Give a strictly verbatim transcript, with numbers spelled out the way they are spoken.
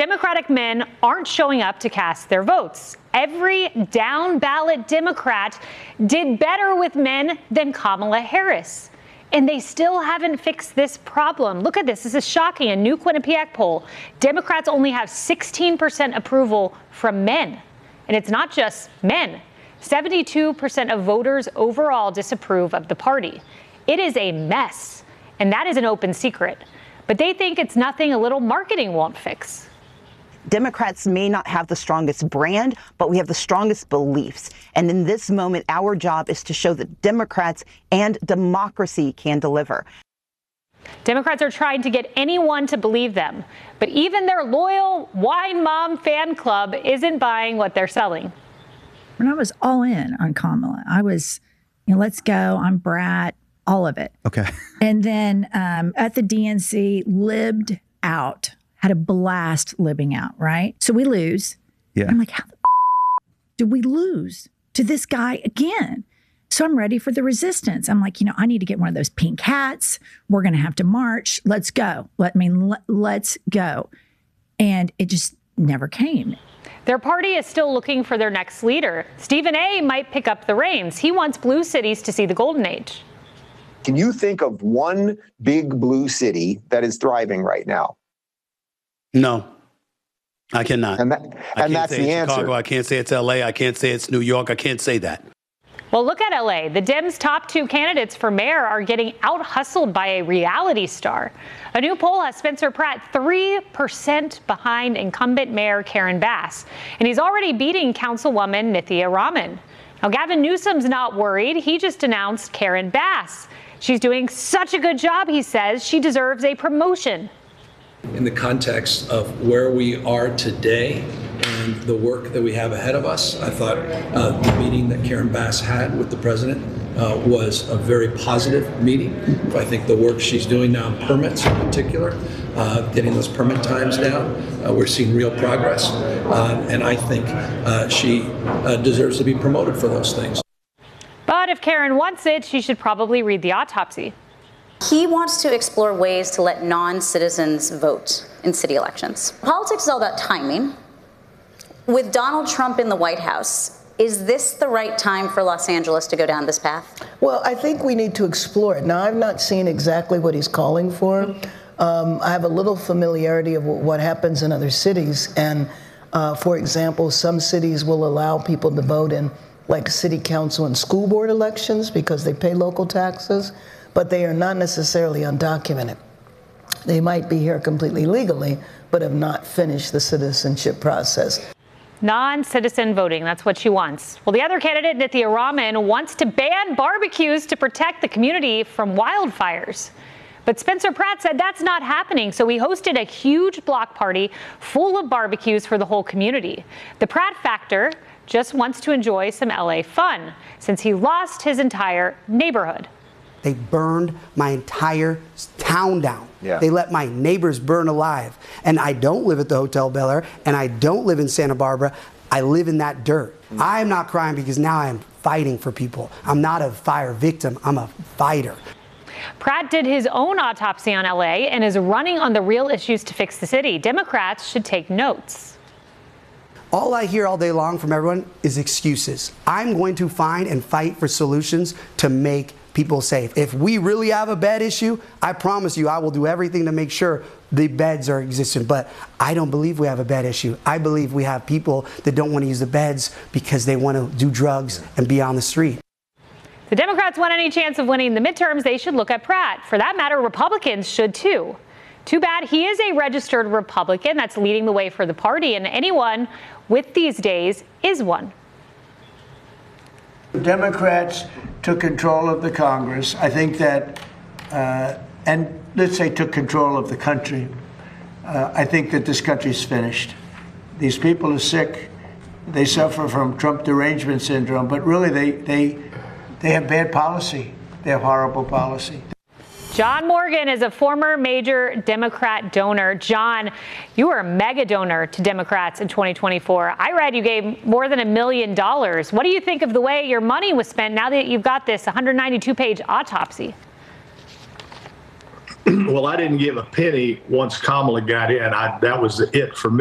Democratic men aren't showing up to cast their votes. Every down ballot Democrat did better with men than Kamala Harris. And they still haven't fixed this problem. Look at this. This is shocking. A new Quinnipiac poll. Democrats only have sixteen percent approval from men. And it's not just men. seventy-two percent of voters overall disapprove of the party. It is a mess. And that is an open secret. But they think it's nothing a little marketing won't fix. Democrats may not have the strongest brand, but we have the strongest beliefs. And in this moment, our job is to show that Democrats and democracy can deliver. Democrats are trying to get anyone to believe them. But even their loyal Wine Mom fan club isn't buying what they're selling. When I was all in on Kamala, I was, you know, let's go, I'm Brat, all of it. Okay. And then um, at the D N C, libbed out. Had a blast living out, right? So we lose. Yeah. I'm like, how the f- did we lose to this guy again? So I'm ready for the resistance. I'm like, you know, I need to get one of those pink hats. We're going to have to march. Let's go. Let me, let, let's go. And it just never came. Their party is still looking for their next leader. Stephen A. might pick up the reins. He wants blue cities to see the golden age. Can you think of one big blue city that is thriving right now? No, I cannot. And, that, I and can't that's say the it's answer. Chicago. I can't say it's L A. I can't say it's New York. I can't say that. Well, look at L A. The Dems' top two candidates for mayor are getting out-hustled by a reality star. A new poll has Spencer Pratt three percent behind incumbent Mayor Karen Bass. And he's already beating Councilwoman Nithya Raman. Now, Gavin Newsom's not worried. He just announced Karen Bass. She's doing such a good job, he says, she deserves a promotion. In the context of where we are today and the work that we have ahead of us, I thought uh, the meeting that Karen Bass had with the president uh, was a very positive meeting. I think the work she's doing now in permits in particular, uh, getting those permit times down, uh, we're seeing real progress. Uh, and I think uh, she uh, deserves to be promoted for those things. But if Karen wants it, she should probably read the autopsy. He wants to explore ways to let non-citizens vote in city elections. Politics is all about timing. With Donald Trump in the White House, is this the right time for Los Angeles to go down this path? Well, I think we need to explore it. Now, I've not seen exactly what he's calling for. Um, I have a little familiarity of what happens in other cities. And, uh, for example, some cities will allow people to vote in, like, city council and school board elections because they pay local taxes. But they are not necessarily undocumented. They might be here completely legally, but have not finished the citizenship process. Non-citizen voting, that's what she wants. Well, the other candidate, Nithya Raman, wants to ban barbecues to protect the community from wildfires. But Spencer Pratt said that's not happening, so he hosted a huge block party full of barbecues for the whole community. The Pratt factor just wants to enjoy some L A fun, since he lost his entire neighborhood. They burned my entire town down. Yeah. They let my neighbors burn alive. And I don't live at the Hotel Bel Air, and I don't live in Santa Barbara. I live in that dirt. Mm. I'm not crying because now I am fighting for people. I'm not a fire victim. I'm a fighter. Pratt did his own autopsy on L A and is running on the real issues to fix the city. Democrats should take notes. All I hear all day long from everyone is excuses. I'm going to find and fight for solutions to make people safe. If we really have a bed issue, I promise you I will do everything to make sure the beds are existent. But I don't believe we have a bed issue. I believe we have people that don't want to use the beds because they want to do drugs and be on the street. If the Democrats want any chance of winning the midterms, they should look at Pratt. For that matter, Republicans should too. Too bad he is a registered Republican that's leading the way for the party, and anyone with these days is one. Democrats took control of the Congress. I think that, uh, and let's say took control of the country. Uh, I think that this country's finished. These people are sick. They suffer from Trump derangement syndrome, but really they, they, they have bad policy. They have horrible policy. John Morgan is a former major Democrat donor. John, you were a mega donor to Democrats in twenty twenty-four. I read you gave more than a million dollars. What do you think of the way your money was spent now that you've got this one hundred ninety-two page autopsy? Well, I didn't give a penny once Kamala got in. I, that was it for me.